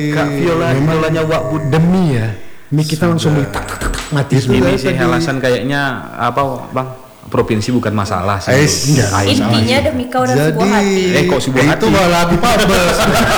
Kak Viola, idolanya Wak Bud. Demi ya, mic kita langsung mati. Ini sih alasan kayaknya apa Bang? Provinsi bukan masalah sih. Intinya demi kau dan sebuah hati. Kok sebuah hati? Itu malah lagu Pabes.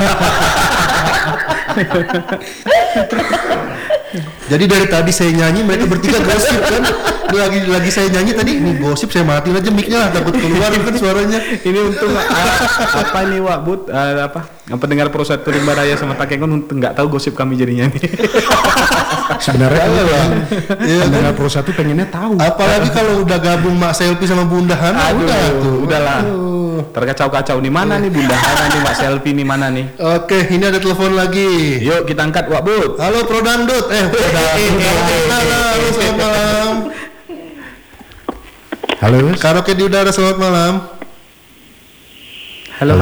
Jadi dari tadi saya nyanyi, mereka bertiga gosip kan. Lagi saya nyanyi tadi, ini gosip, saya matiin aja mic-nya, takut keluar kan suaranya. Ini untung apa ini Wak Bud, pendengar Prosatu Rimba Raya sama Takengon untung nggak tahu gosip kami jadinya nih. Sebenarnya pendengar Prosatu pengennya tahu. Apalagi kalau udah gabung Mak Selfie sama Bunda Hana, udahlah. Terkacau-kacau nih, mana nih Bunda Hana nih, Mak Selfie nih, mana nih? Oke, ini ada telepon lagi. Yuk kita angkat Wak Bud. Halo Pro Dangdut. Halo, selamat malam. Halo. Karaoke di udara, selamat malam. Halo.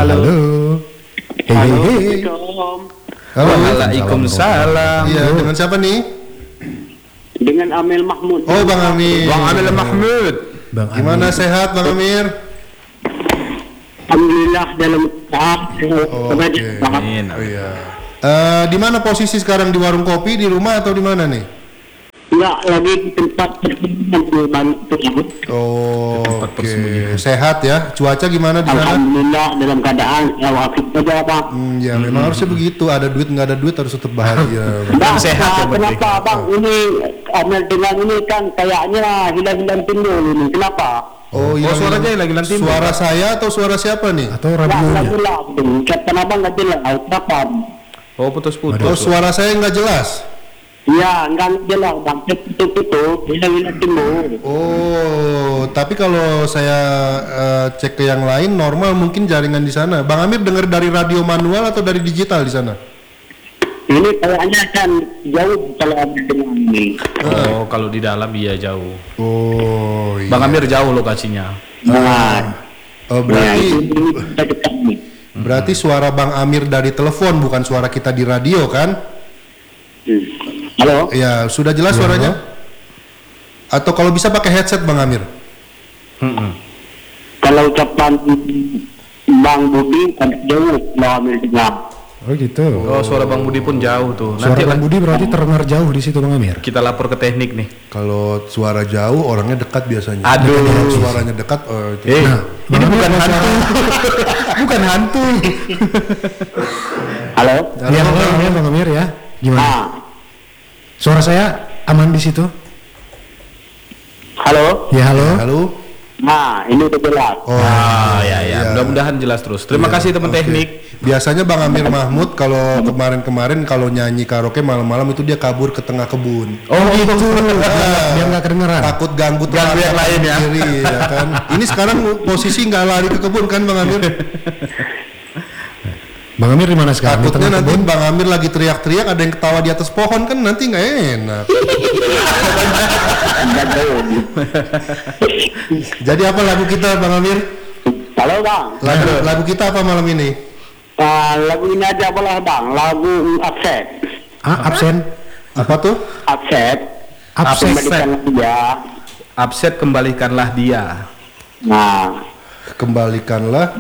Hey. Halo. Waalaikumsalam. Iya, dengan siapa nih? Dengan Amel Mahmud. Oh, Bang Amir. Bang Amir Mahmud. Gimana, sehat Bang Amir? Alhamdulillah dalam tahap Oke. Amin. Oh iya. Di mana posisi sekarang, di warung kopi, di rumah atau di mana nih? Enggak, lagi di tempat persembunyian di Bandung. Oh, Tempat oke. persembunyian. Sehat ya? Cuaca gimana di sana? Alhamdulillah dalam keadaan ya wafat saja Pak. Ya memang harusnya begitu. Ada duit nggak ada duit harus tetap bahagia. Bang, sehat yang penting. kenapa Bang ini Amel dengan ini kan kayaknya hilang-hilang timbul ini. Kenapa? Oh iya. suaranya lagi nanti. Suara saya atau suara siapa nih? Atau Nggak radionya. jelas. Kata abang nggak jelas. Kenapa? Oh putus-putus. Oh suara saya nggak jelas. Ya nggak jelas Bang. Tutup hilang-hilang timbul. Oh, tapi kalau saya cek ke yang lain normal mungkin jaringan di sana. Bang Amir dengar dari radio manual atau dari digital di sana? Ini kayaknya kan jauh kalau Amel dengan ini. Oh kalau di dalam iya jauh. Oh, iya. Bang Amir jauh lokasinya. Oh, berarti suara Bang Amir dari telepon bukan suara kita di radio kan? Halo. Ya, sudah jelas suaranya? Atau kalau bisa pakai headset Bang Amir? Kalau ucapan Bang Budi kan jauh kalau Amel dengar. Oh gitu. Oh suara Bang Budi pun jauh tuh. Suara Nanti Bang Budi berarti terdengar jauh di situ Bang Amir. kita lapor ke teknik nih. Kalau suara jauh orangnya dekat biasanya. Aduh. Kalau suaranya dekat itu. Ini bukan hantu. Bukan hantu. Halo. Iya Bang Amir ya. Gimana? Suara saya aman di situ? Halo. Ya halo. Halo. Nah, ini udah jelas. Oh, Ya. Mudah-mudahan jelas terus. Terima kasih teman teknik. Biasanya Bang Amir Mahmud kalau kemarin kalau nyanyi karaoke malam-malam itu dia kabur ke tengah kebun. Oh gitu. Biar nggak kedengeran. Takut ganggu yang lain ya. Kiri, ya kan. Ini sekarang posisi nggak lari ke kebun kan Bang Amir? Bang Amir di mana sekarang? Di Takutnya tengah nanti kebun? Bang Amir lagi teriak-teriak ada yang ketawa di atas pohon kan nanti nggak enak. Jadi apa lagu kita Bang Amir? Halo Bang. Lagu kita apa malam ini? Lagu ini aja boleh Bang. Lagu Upset. Absen. Apa tuh? Upset. Absen. Kembalikan dia. Upset kembalikanlah dia. Nah. Kembalikanlah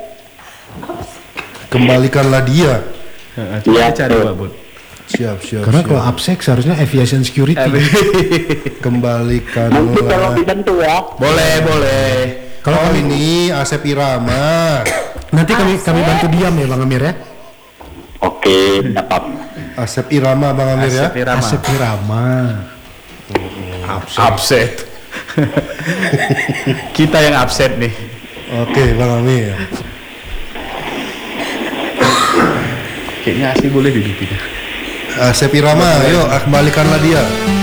Upset. dia. Iya, Cari betul. Pak Bud. Siap. Karena kalau absek seharusnya aviation security. Nanti kalau Kembalikanlah. dibantu ya. Boleh. Kalau Oh kami ini Asep Irama. nanti kami bantu diam ya Bang Amir ya. Oke, dapat. Asep Irama Bang Amir ya. Asep Irama. Asep Irama. Upset. Kita yang upset nih. Oke Bang Amir. Kayaknya asli boleh duduk. Asep Irama, yuk kembalikanlah dia.